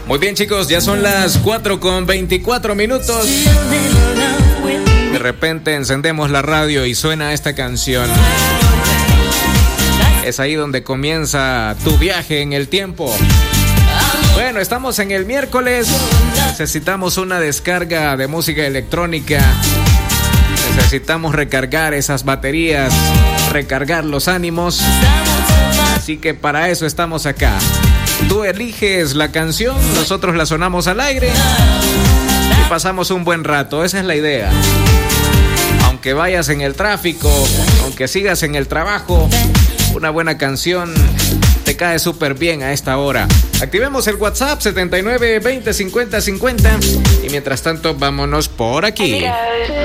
Muy bien, chicos, ya son las 4:24. De repente encendemos la radio y suena esta canción. Es ahí donde comienza tu viaje en el tiempo. Bueno, estamos en el miércoles. Necesitamos una descarga de música electrónica. Necesitamos recargar esas baterías, recargar los ánimos. Así que para eso estamos acá. Tú eliges la canción, nosotros la sonamos al aire y pasamos un buen rato. Esa es la idea. Aunque vayas en el tráfico, aunque sigas en el trabajo, una buena canción te cae súper bien a esta hora. Activemos el WhatsApp 79 20 50 50 y mientras tanto vámonos por aquí.